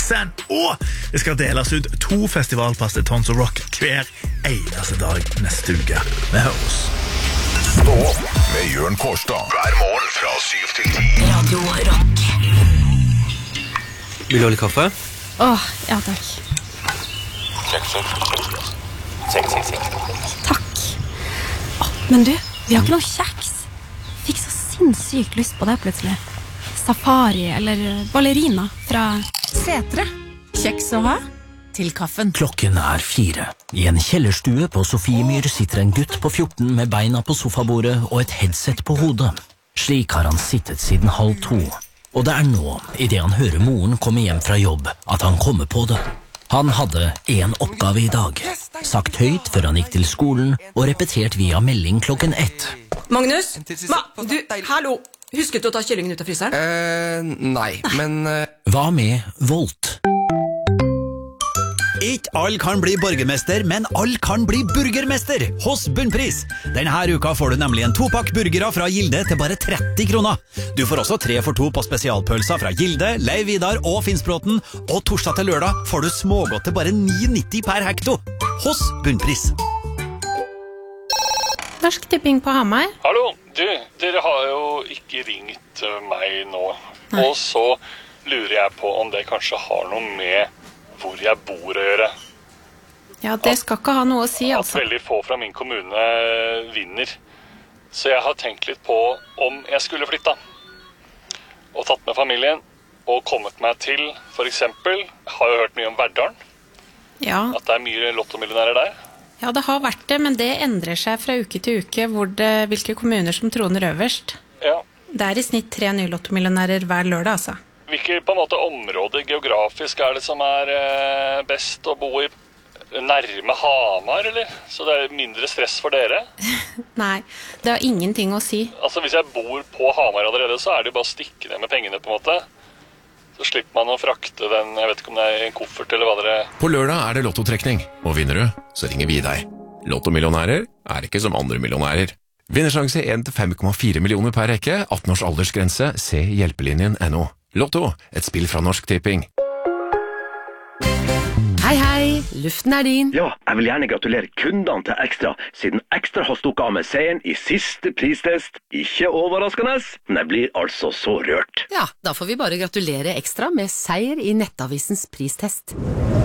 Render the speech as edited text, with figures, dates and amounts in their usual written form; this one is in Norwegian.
100%, og det skal deles ut 2 festivalpass til Tons of Rock hver eneste dag neste uke. Vi høres. Stå med Jørn Kårstad hver morgen fra 7 til 10. Radio Rock. Vil du ha litt kaffe? Ja takk. Takk. Men du, vi har ikke noe kjeks. Fikk så sinnssykt lyst på det plutselig. Safari eller ballerina fra Setre. Kjeks å ha til kaffen. Klokken 4. I en kjellerstue på Sofiemyr sitter en gutt på 14 med beina på sofabordet og et headset på hodet. Slik har han sittet siden 1:30. Og det nå, i det han hører moren komme hjem fra jobb, at han kommer på det. Han hadde en oppgave i dag. Sagt høyt før han gikk til skolen, og repetert via melding klokken 1. Magnus? Du, hallo! Husket du å ta kyllingen ut av fryseren? Nei, men... Hva med Volt? Ikke alle kan bli borgermester, men alle kan bli burgermester hos Bunnpris. Denne uka får du nemlig en 2-pakk burgere fra Gilde til bare 30 kroner. Du får også 3 for 2 på spesialpølser fra Gilde, Leiv Vidar og Finnsbråten, og torsdag til lørdag får du smågodt til bare 9,90 per hekto hos Bunnpris. Norsk Tipping på Hamar. Hallo, dere har jo ikke ringt meg nå. Nei. Og så lurer jeg på om det kanskje har noe med hvor jeg bor å gjøre. Ja, det skal ikke ha noe å si, At altså. veldig få fra min kommune vinner. Så jeg har tenkt litt på om jeg skulle flytta. Og tatt med familien og kommet meg til, for eksempel, har jo hørt mye om Verdalen. Ja. At det mye lottomillionærer der. Ja, det har vært det, men det endrer seg fra uke til uke hvilke kommuner som troner øverst. Ja. Det i snitt 3 nye lottomillionærer hver lørdag, altså. Hvilke på en måte områder geografisk det som best å bo i? Nærme Hamar, eller? Så det mindre stress for dere? Nei, det har ingenting å si. Altså, hvis jeg bor på Hamar allerede, så det jo bare å stikke ned med pengene, på en måte. Så slipper man å frakte den, jeg vet ikke om det en koffert eller hva dere... På lørdag det lottotrekning, og vinner du, så ringer vi deg. Lottomillionærer ikke som andre millionærer. Vinnersjanse 1 til 5,4 millioner per rekke, 18 års aldersgrense, se hjelpelinjen.no. Lotto, et spill fra Norsk Tipping. Hei, luften din. Ja, jeg vil gjerne gratulere kundene til Ekstra, siden Ekstra har stukket av med seieren i siste pristest. Ikke overraskende, men jeg blir altså så rørt. Ja, da får vi bare gratulere Ekstra med seier i Nettavisens pristest.